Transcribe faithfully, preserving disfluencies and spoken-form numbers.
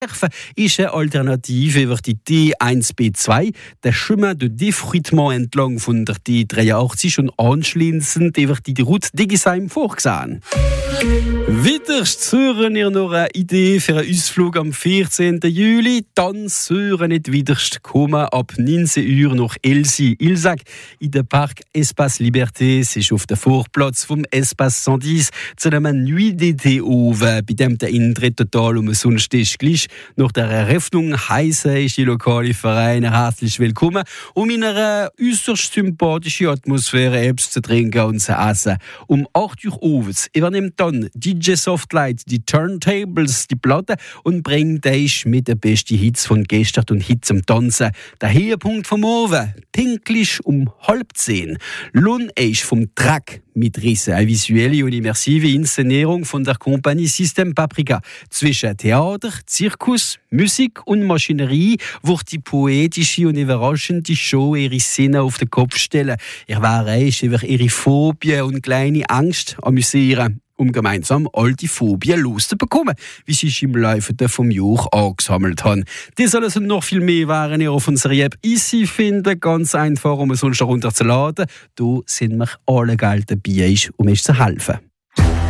ist eine Alternative über die T eins B zwei, der Chemin de Défruitement entlang von der T dreiundachtzig und anschließend über die Route Degisheim vorgesehen. Wieder hören ihr noch eine Idee für einen Ausflug am vierzehnten Juli, dann hören nicht wieder kommen ab neunzehn Uhr nach Elsi. Ilsac in der Park Espace Liberté, es ist auf dem Vorplatz vom Espace cent dix zu einem Nuit d'été oben, bei dem der Eintritt total umsonst ist. Gleich nach der Eröffnung heissen ist die lokale Vereine herzlich willkommen, um in einer äußerst sympathischen Atmosphäre etwas zu trinken und zu essen. Um acht Uhr abends übernimmt dann D J Softlight die Turntables, die Platte und bringt euch mit den besten Hits von gestern und Hits zum Tanzen. Der Höhepunkt vom Abend, pünktlich um halb zehn. Lohnt euch vom Track mitreißen. Eine visuelle und immersive Inszenierung von der Kompanie System Paprika. Zwischen Theater, Zirkus, Musik und Maschinerie wird die poetische und überraschende Show ihre Szene auf den Kopf stellen. Ihr werdet euch über ihre Phobien und kleine Angst amüsieren, um gemeinsam all die Phobien loszubekommen, wie sie sich im Laufe vom Jahr angesammelt haben. Das alles und noch viel mehr waren ihr auf unserer App easy finden, ganz einfach, um es uns herunterzuladen. Da sind wir alle Geld dabei, um euch zu helfen.